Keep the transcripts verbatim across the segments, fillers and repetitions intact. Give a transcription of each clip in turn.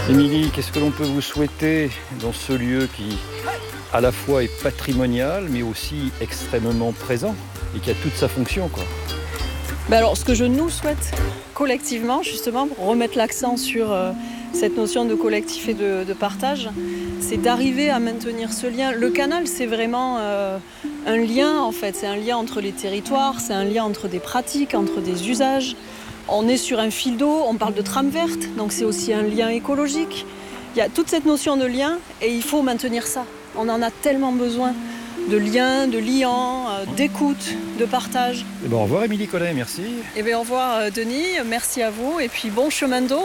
Émilie, qu'est-ce que l'on peut vous souhaiter dans ce lieu qui, à la fois, est patrimonial, mais aussi extrêmement présent et qui a toute sa fonction, quoi. Ben alors, ce que je nous souhaite collectivement, justement, pour remettre l'accent sur euh, cette notion de collectif et de, de partage, c'est d'arriver à maintenir ce lien. Le canal, c'est vraiment euh, un lien, en fait. C'est un lien entre les territoires, c'est un lien entre des pratiques, entre des usages. On est sur un fil d'eau, on parle de trame verte, donc c'est aussi un lien écologique. Il y a toute cette notion de lien et il faut maintenir ça. On en a tellement besoin de liens, de liens, d'écoute, de partage. Et ben, au revoir Émilie Collet, merci. Et bien, au revoir Denis, merci à vous et puis bon chemin d'eau.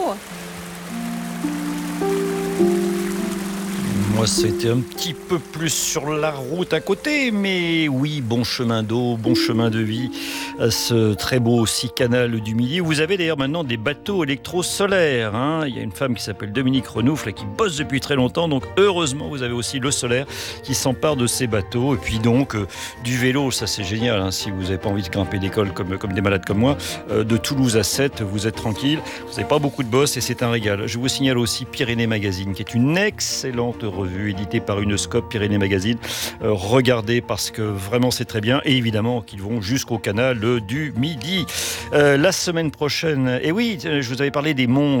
Moi, c'était un petit peu plus sur la route à côté, mais oui, bon chemin d'eau, bon chemin de vie, à ce très beau aussi canal du Midi. Vous avez d'ailleurs maintenant des bateaux électro-solaires, hein. Il y a une femme qui s'appelle Dominique Renoufle qui bosse depuis très longtemps, donc heureusement vous avez aussi le solaire qui s'empare de ces bateaux. Et puis donc euh, du vélo, ça c'est génial, hein, si vous n'avez pas envie de grimper d'école comme, comme des malades comme moi. Euh, de Toulouse à Sète, vous êtes tranquille, vous n'avez pas beaucoup de boss et c'est un régal. Je vous signale aussi Pyrénées Magazine, qui est une excellente revue édité par Unescope, Pyrénées Magazine. Euh, regardez parce que vraiment c'est très bien. Et évidemment qu'ils vont jusqu'au canal du Midi. Euh, la semaine prochaine, et oui, je vous avais parlé des monts